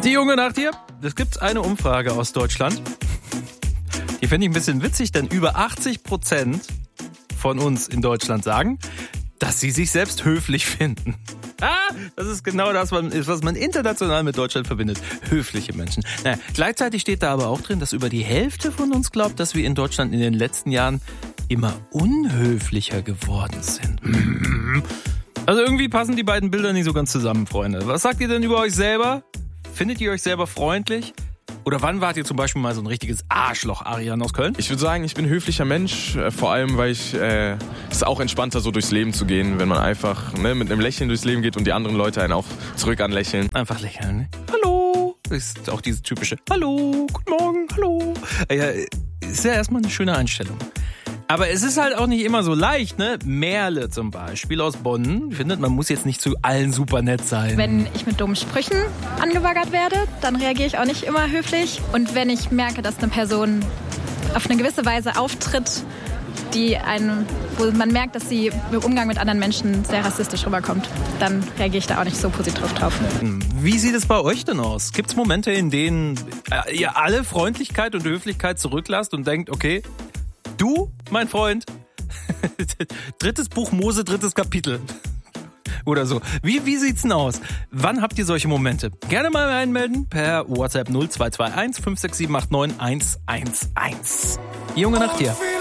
Die junge Nacht hier. Es gibt eine Umfrage aus Deutschland. Die finde ich ein bisschen witzig, denn über 80% von uns in Deutschland sagen, dass sie sich selbst höflich finden. Das ist genau das, was man international mit Deutschland verbindet. Höfliche Menschen. Naja, gleichzeitig steht da aber auch drin, dass über die Hälfte von uns glaubt, dass wir in Deutschland in den letzten Jahren immer unhöflicher geworden sind. Also irgendwie passen die beiden Bilder nicht so ganz zusammen, Freunde. Was sagt ihr denn über euch selber? Findet ihr euch selber freundlich? Oder wann wart ihr zum Beispiel mal so ein richtiges Arschloch, Arian aus Köln? Ich würde sagen, ich bin ein höflicher Mensch, vor allem, weil es ist auch entspannter, so durchs Leben zu gehen, wenn man einfach mit einem Lächeln durchs Leben geht und die anderen Leute einen auch zurück anlächeln. Einfach lächeln, ne? Hallo! Ist auch diese typische Hallo, guten Morgen, hallo. Ja, ist ja erstmal eine schöne Einstellung. Aber es ist halt auch nicht immer so leicht, ne? Merle zum Beispiel aus Bonn findet, man muss jetzt nicht zu allen super nett sein. Wenn ich mit dummen Sprüchen angebaggert werde, dann reagiere ich auch nicht immer höflich. Und wenn ich merke, dass eine Person auf eine gewisse Weise auftritt, wo man merkt, dass sie im Umgang mit anderen Menschen sehr rassistisch rüberkommt, dann reagiere ich da auch nicht so positiv drauf. Wie sieht es bei euch denn aus? Gibt es Momente, in denen ihr alle Freundlichkeit und Höflichkeit zurücklasst und denkt, okay, du, mein Freund, 3. Buch Mose, 3. Kapitel oder so. Wie sieht's denn aus? Wann habt ihr solche Momente? Gerne mal einmelden per WhatsApp 0221 56789 111. Junge Nacht hier.